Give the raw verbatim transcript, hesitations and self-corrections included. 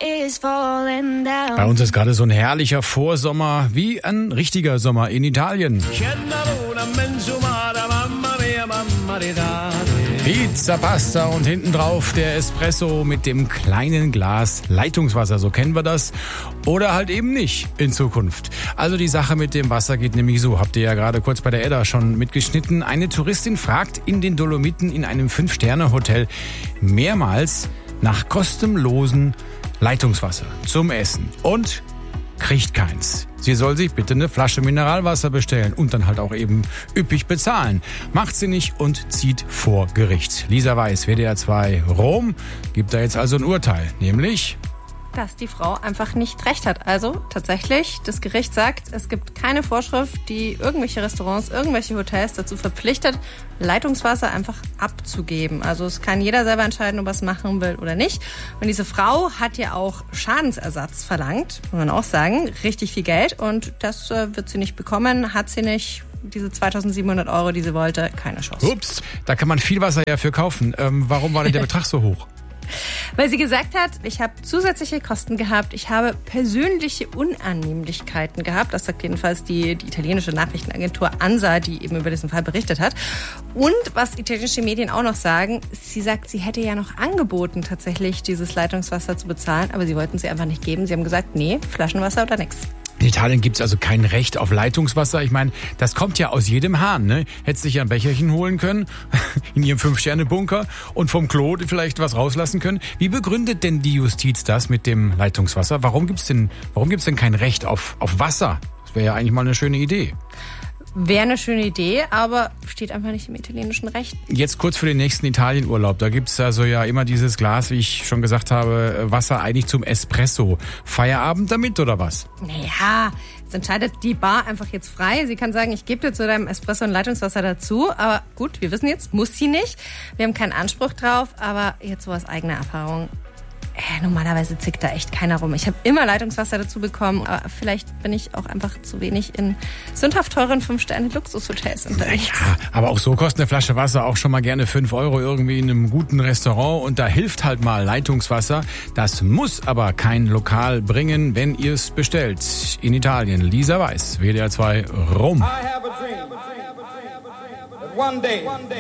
Bei uns ist gerade so ein herrlicher Vorsommer, wie ein richtiger Sommer in Italien. Pizza, Pasta und hinten drauf der Espresso mit dem kleinen Glas Leitungswasser, so kennen wir das. Oder halt eben nicht in Zukunft. Also die Sache mit dem Wasser geht nämlich so, habt ihr ja gerade kurz bei der Edda schon mitgeschnitten. Eine Touristin fragt in den Dolomiten in einem Fünf-Sterne-Hotel mehrmals nach kostenlosen Leitungswasser zum Essen und kriegt keins. Sie soll sich bitte eine Flasche Mineralwasser bestellen und dann halt auch eben üppig bezahlen. Macht sie nicht und zieht vor Gericht. Lisa Weiß, W D R zwei Rom, gibt da jetzt also ein Urteil, nämlich... dass die Frau einfach nicht recht hat. Also tatsächlich, das Gericht sagt, es gibt keine Vorschrift, die irgendwelche Restaurants, irgendwelche Hotels dazu verpflichtet, Leitungswasser einfach abzugeben. Also es kann jeder selber entscheiden, ob er es machen will oder nicht. Und diese Frau hat ja auch Schadensersatz verlangt, muss man auch sagen, richtig viel Geld. Und das äh, wird sie nicht bekommen, hat sie nicht. Diese zweitausendsiebenhundert Euro, die sie wollte, keine Chance. Ups, da kann man viel Wasser ja für kaufen. Ähm, warum war denn der Betrag so hoch? Weil sie gesagt hat, ich habe zusätzliche Kosten gehabt, ich habe persönliche Unannehmlichkeiten gehabt. Das sagt jedenfalls die, die italienische Nachrichtenagentur ANSA, die eben über diesen Fall berichtet hat. Und was italienische Medien auch noch sagen, sie sagt, sie hätte ja noch angeboten, tatsächlich dieses Leitungswasser zu bezahlen, aber sie wollten sie einfach nicht geben. Sie haben gesagt, nee, Flaschenwasser oder nix. In Italien gibt's also kein Recht auf Leitungswasser. Ich meine, das kommt ja aus jedem Hahn, ne? Hättest sich ja ein Becherchen holen können in ihrem Fünf-Sterne-Bunker und vom Klo vielleicht was rauslassen können. Wie begründet denn die Justiz das mit dem Leitungswasser? Warum gibt's denn, warum gibt's denn kein Recht auf, auf Wasser? Das wäre ja eigentlich mal eine schöne Idee. Wäre eine schöne Idee, aber steht einfach nicht im italienischen Recht. Jetzt kurz für den nächsten Italienurlaub. Da gibt's also ja immer dieses Glas, wie ich schon gesagt habe, Wasser eigentlich zum Espresso. Feierabend damit oder was? Naja, es entscheidet die Bar einfach jetzt frei. Sie kann sagen, ich gebe dir zu deinem Espresso ein Leitungswasser dazu. Aber gut, wir wissen jetzt, muss sie nicht. Wir haben keinen Anspruch drauf, aber jetzt so aus eigener Erfahrung. Äh, normalerweise zickt da echt keiner rum. Ich habe immer Leitungswasser dazu bekommen, aber vielleicht bin ich auch einfach zu wenig in sündhaft teuren fünf-Sterne-Luxushotels unterwegs. Ja, aber auch so kostet eine Flasche Wasser auch schon mal gerne fünf Euro irgendwie in einem guten Restaurant und da hilft halt mal Leitungswasser. Das muss aber kein Lokal bringen, wenn ihr es bestellt. In Italien, Lisa Weiß, W D R zwei Rom. I have a dream. One day.